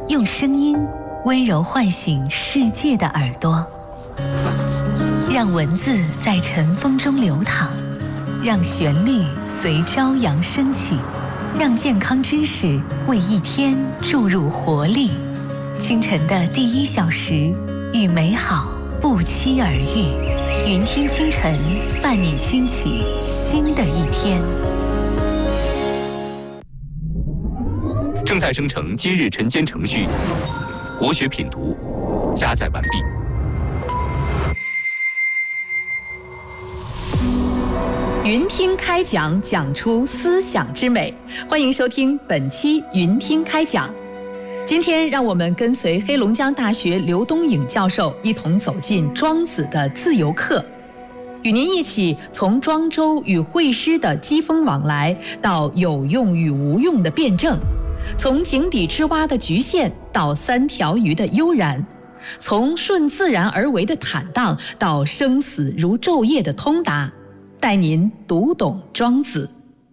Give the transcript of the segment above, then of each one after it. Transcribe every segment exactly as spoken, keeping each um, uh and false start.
用声音温柔唤醒世界的耳朵，让文字在尘封中流淌，让旋律随朝阳升起，让健康知识为一天注入活力。清晨的第一小时，与美好不期而遇。云听清晨，伴你轻启新的一天。 正在生成今日晨间程序，国学品读加载完毕。 云听开讲，讲出思想之美。欢迎收听本期云听开讲。今天让我们跟随黑龙江大学刘东颖教授一同走进庄子的自由课，与您一起从庄周与惠施的机锋往来，到有用与无用的辩证，从井底之蛙的局限到三条鱼的悠然，从顺自然而为的坦荡到生死如昼夜的通达，带您读懂庄子。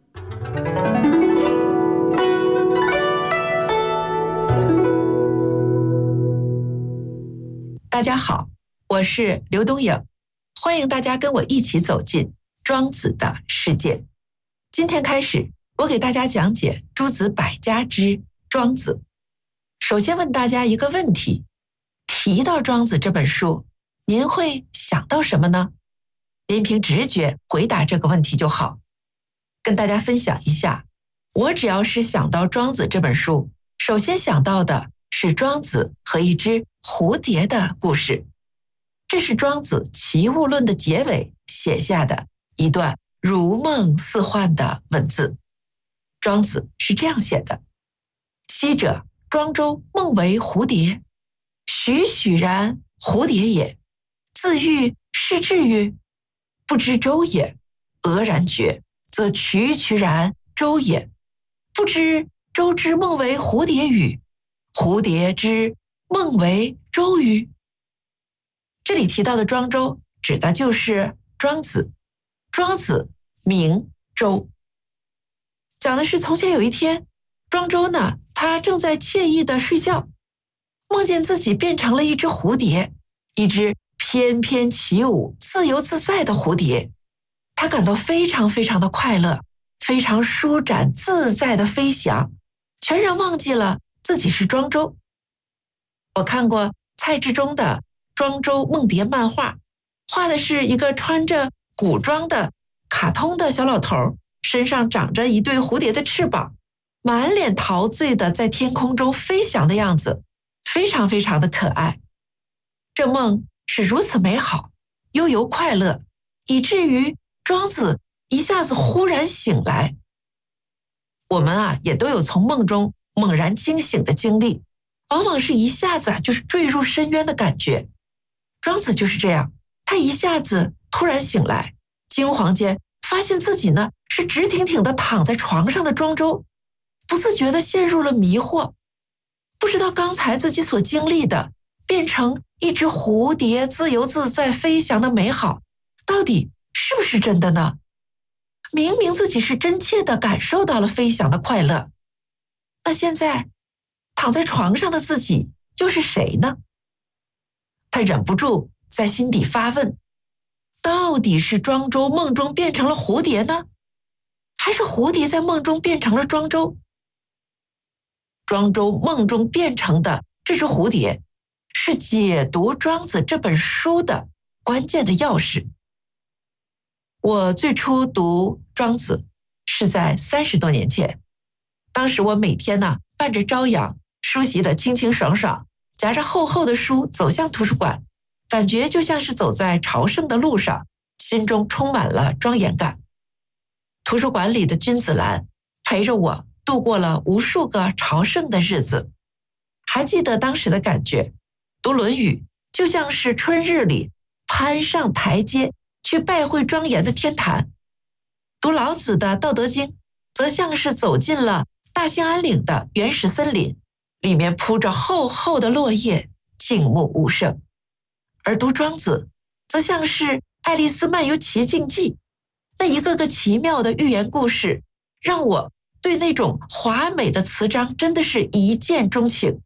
大家好，我是刘东颖，欢迎大家跟我一起走进庄子的世界。今天开始，我给大家讲解诸子百家之庄子。首先问大家一个问题，提到庄子这本书，您会想到什么呢？您凭直觉回答这个问题就好。跟大家分享一下，我只要是想到庄子这本书，首先想到的是庄子和一只蝴蝶的故事。这是庄子《齐物论》的结尾写下的一段如梦似幻的文字。庄子是这样写的：昔者庄周梦为蝴蝶，栩栩然蝴蝶也，自喻是至于，不知周也，俄然觉，则曲曲然周也，不知周之梦为蝴蝶与，蝴蝶之梦为周与。这里提到的庄周指的就是庄子，庄子名周，讲的是从前有一天，庄周呢，他正在惬意的睡觉，梦见自己变成了一只蝴蝶，一只翩翩起舞、自由自在的蝴蝶。他感到非常非常的快乐，非常舒展自在的飞翔，全然忘记了自己是庄周。我看过蔡志忠的庄周梦蝶漫画，画的是一个穿着古装的卡通的小老头，身上长着一对蝴蝶的翅膀，满脸陶醉的在天空中飞翔的样子，非常非常的可爱。这梦是如此美好，悠游快乐，以至于庄子一下子忽然醒来。我们啊，也都有从梦中猛然惊醒的经历，往往是一下子啊，就是坠入深渊的感觉。庄子就是这样，他一下子突然醒来，惊惶间发现自己呢是直挺挺的躺在床上的庄周，不自觉地陷入了迷惑，不知道刚才自己所经历的变成一只蝴蝶自由自在飞翔的美好，到底是不是真的呢？明明自己是真切地感受到了飞翔的快乐，那现在躺在床上的自己又是谁呢？他忍不住在心底发问，到底是庄周梦中变成了蝴蝶呢，还是蝴蝶在梦中变成了庄周？庄周梦中变成的这只蝴蝶，是解读庄子这本书的关键的钥匙。我最初读庄子是在三十多年前，当时我每天呢伴着朝阳，梳洗得清清爽爽，夹着厚厚的书走向图书馆，感觉就像是走在朝圣的路上，心中充满了庄严感。图书馆里的君子兰陪着我度过了无数个朝圣的日子。还记得当时的感觉，读《论语》就像是春日里攀上台阶去拜会庄严的天坛，读老子的《道德经》则像是走进了大兴安岭的原始森林，里面铺着厚厚的落叶，静穆无声。而读庄子则像是《爱丽丝漫游奇境记》，那一个个奇妙的寓言故事，让我对那种华美的词章真的是一见钟情。